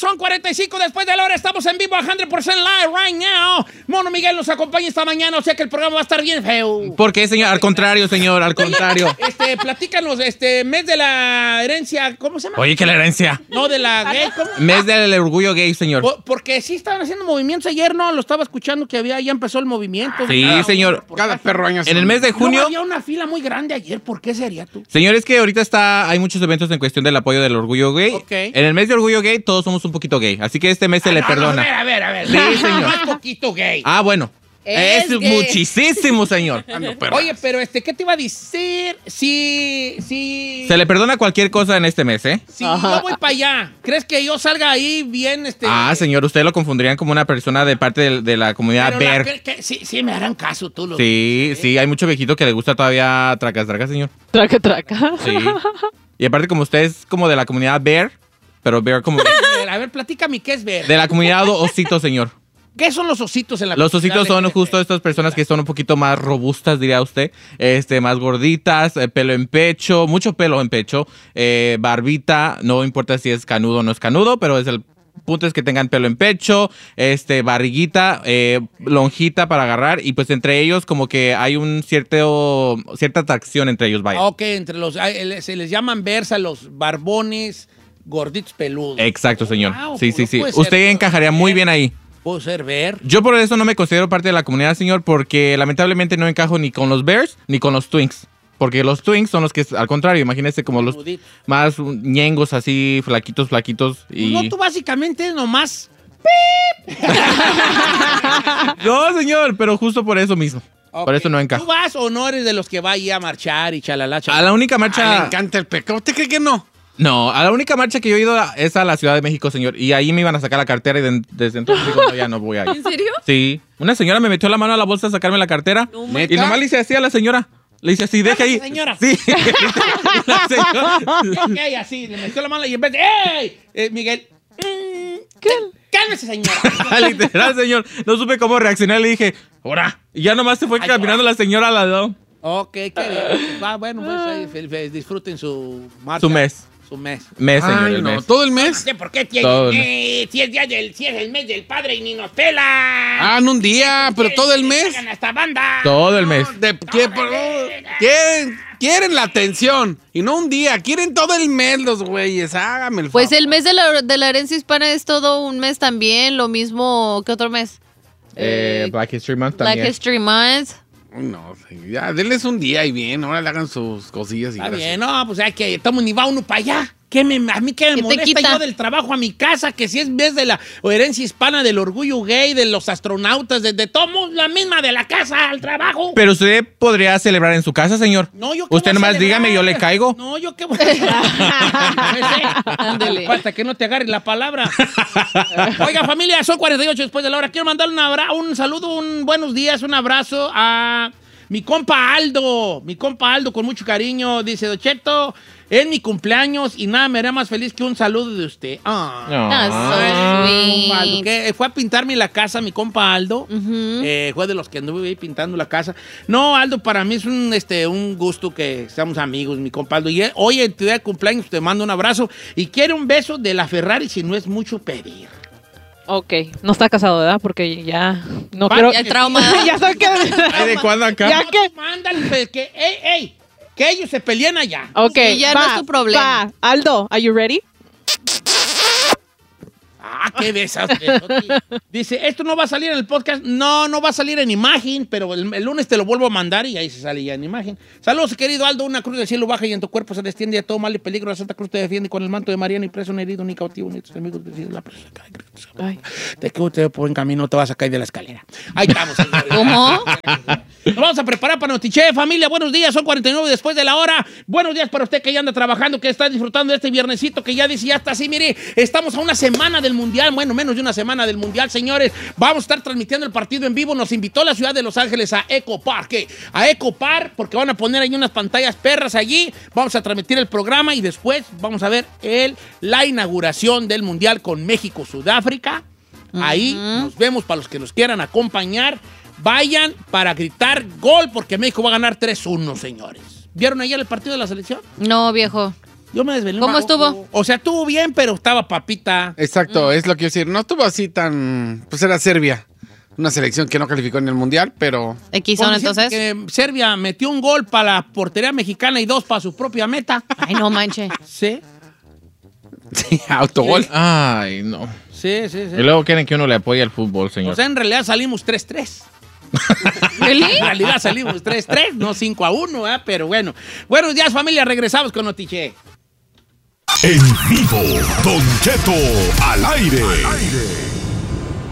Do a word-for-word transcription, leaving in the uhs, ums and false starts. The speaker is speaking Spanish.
son cuarenta y cinco después de la hora. Estamos en vivo a cien por ciento live right now. Mono Miguel nos acompaña esta mañana, o sea que el programa va a estar bien feo. ¿Por qué, señor? Al contrario, señor, al contrario. Este, platícanos, este, mes de la herencia, ¿cómo se llama? Oye, ¿qué la herencia? No, de la gay, ¿cómo? Mes del orgullo gay, señor. Por, porque sí estaban haciendo movimientos ayer, ¿no? Lo estaba escuchando que había, ya empezó el movimiento. Sí, cada, señor. Cada perro año. En el mes de junio... No, había una fila muy grande ayer, ¿por qué sería tú? Señor, es que ahorita está, hay muchos eventos en cuestión del apoyo del orgullo gay. Okay. En el mes de orgullo gay todos somos un poquito gay, así que este mes se ah, le no, perdona. No, a ver, a ver, a ver. Sí, señor. No es poquito gay. Ah, bueno. Es, es muchísimo, señor. Oye, pero este, ¿qué te iba a decir? Si, si... Se le perdona cualquier cosa en este mes, ¿eh? Si yo voy para allá, ¿crees que yo salga ahí bien? Este, ah, señor, usted lo confundirían como una persona de parte de, de la comunidad pero la, bear. que, que, sí, sí, me harán caso tú. Los Sí, ¿eh? sí, hay mucho viejito que le gusta todavía tracas, tracas, señor. Traca, traca. Sí. Y aparte, como usted es como de la comunidad bear, pero bear como... A ver, platícame, ¿qué es ver? De la comunidad osito, señor. ¿Qué son los ositos en la Los ositos son de... justo estas personas que son un poquito más robustas, diría usted, este, más gorditas, eh, pelo en pecho, mucho pelo en pecho, eh, barbita, no importa si es canudo o no es canudo, pero es el punto es que tengan pelo en pecho, este, barriguita, eh, lonjita para agarrar y pues entre ellos como que hay un cierto, cierta atracción entre ellos, vaya. Ok, entre los, se les llaman versa los barbones gorditos peludos. Exacto, señor. Wow, sí, sí, sí. puede ser, Usted encajaría muy ver. bien ahí. Puedo ser ver. Yo por eso no me considero parte de la comunidad, señor, porque lamentablemente no encajo ni con los Bears ni con los Twinks. Porque los Twinks son los que, al contrario, imagínese como los más ñengos, así, flaquitos, flaquitos. Y... No, tú básicamente nomás... No, señor, pero justo por eso mismo. Okay. Por eso no encajo. ¿Tú vas o no eres de los que va ahí a marchar y chalala, chalala? A la única marcha... Ah, le encanta el pecado. ¿Usted cree que no? No, a la única marcha que yo he ido es a la Ciudad de México, señor. Y ahí me iban a sacar la cartera y de, desde entonces digo, no, ya no voy ahí. ¿En serio? Sí. Una señora me metió la mano a la bolsa a sacarme la cartera. No, y nomás le hice así a la señora. Le hice así, deja ahí. Señora. Sí. La señora. Ok, así, le metió la mano y en vez de... ¡Ey! Eh, Miguel... ¿Qué? Cálmese, señora. Literal, señor. No supe cómo reaccionar. Le dije, ¡hora! Y ya nomás se fue Ay, caminando ora. la señora al lado. Ok, qué bien. Ah, bueno, pues ahí, fe- fe- disfruten su marcha. Su mes. Su mes. Mes, señor, Ay, el no. mes. ¿Todo el No mes? sé por qué tiene Todo el eh, si es día del, si es el mes del padre y ni nos pela. Ah, en un día, pero todo el mes. Hagan esta banda. Todo el mes. De- ¿qué- por- quieren, quieren la atención. Y no un día. Quieren todo el mes los güeyes. Hágame el Pues favor. el mes de la, de la herencia hispana es todo un mes también, lo mismo que otro mes. Eh, Eh, Black History Month Black también. History Month. Uy, no, sí, ya, denles un día y bien. Ahora le hagan sus cosillas y Está gracias. bien, no, pues hay que estamos ni va uno para allá. ¿Qué me, a mí qué me ¿Qué te molesta quita? yo del trabajo a mi casa? Que si es vez de la herencia hispana, del orgullo gay, de los astronautas, de, de todo, la misma de la casa al trabajo. Pero usted podría celebrar en su casa, señor. No, yo qué Usted voy a nomás celebrar. dígame, yo le caigo. No, yo qué voy a celebrar. Ándele. Falta que no te agarre la palabra. Oiga, familia, son cuarenta y ocho después de la hora. Quiero mandarle un, abra un saludo, un buenos días, un abrazo a mi compa Aldo. Mi compa Aldo, con mucho cariño. Dice, Don Cheto, es mi cumpleaños y nada me hará más feliz que un saludo de usted. Ah. No. Ah, so Compa Aldo, sweet. que fue a pintarme la casa, mi compa Aldo. Ujú. Eh, fue de los que anduve ahí pintando la casa. No, Aldo, para mí es un, este, un gusto que seamos amigos, mi compa Aldo. Y eh, hoy en tu día de cumpleaños te mando un abrazo y quiero un beso de la Ferrari si no es mucho pedir. Ok, no está casado, ¿verdad? Porque ya no Va, quiero... Ya trauma. ya sé que... Ay, ¿de cuándo acá? Ya No, que- Mándale, pues, que, ey, ey, que ellos se peleen allá. Ok, Sí, ya no va, es tu problema. va. Aldo, are you ready? Ah, qué besas. Dice, esto no va a salir en el podcast. No, no va a salir en imagen, pero el, el lunes te lo vuelvo a mandar y ahí se sale ya en imagen. Saludos, querido Aldo. Una cruz del cielo baja y en tu cuerpo se desciende a todo mal y peligro. La Santa Cruz te defiende con el manto de María, ni preso, ni herido, ni cautivo, ni tus amigos decidos la presa. Ay. Te quedo te por buen camino, no te vas a caer de la escalera. Ahí estamos, señores. ¿Cómo? Nos vamos a preparar para Notiche. Familia, buenos días. Son cuarenta y nueve después de la hora. Buenos días para usted que ya anda trabajando, que está disfrutando de este viernesito, que ya dice, ya está así. Mire, estamos a una semana del Mundial. Bueno, menos de una semana del Mundial, señores. Vamos a estar transmitiendo el partido en vivo. Nos invitó la ciudad de Los Ángeles a Eco Park. ¿Qué? A Eco Park, porque van a poner ahí unas pantallas perras allí. Vamos a transmitir el programa y después vamos a ver el, la inauguración del Mundial con México-Sudáfrica. Ahí nos vemos para los que nos quieran acompañar. Vayan para gritar gol porque México va a ganar tres uno, señores. ¿Vieron ayer el partido de la selección? No, viejo. Yo me desvelé. ¿Cómo un estuvo? poco. O sea, estuvo bien, pero estaba papita. Exacto, es lo que quiero decir. No estuvo así tan... Pues era Serbia. Una selección que no calificó en el Mundial, pero... X son Con decirte entonces. que Serbia metió un gol para la portería mexicana y dos para su propia meta. Ay, no manche. Sí, Sí, autogol. Ay, no. sí, sí. sí. Y luego quieren que uno le apoye al fútbol, señor. O sea, en realidad salimos tres tres. ¿Really? En realidad salimos tres tres, no cinco a uno, ¿eh? Pero bueno. Buenos días, familia. Regresamos con Notiche. En vivo, Don Cheto al aire.